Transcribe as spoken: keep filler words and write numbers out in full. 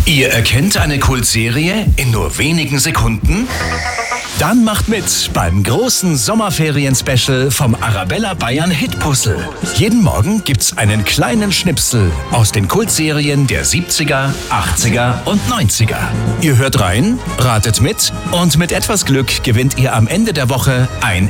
Ihr erkennt eine Kultserie in nur wenigen Sekunden? Dann macht mit beim großen Sommerferien-Special vom Arabella Bayern Hitpuzzle. Jeden Morgen gibt's einen kleinen Schnipsel aus den Kultserien der siebziger, achtziger und neunziger. Ihr hört rein, ratet mit und mit etwas Glück gewinnt ihr am Ende der Woche ein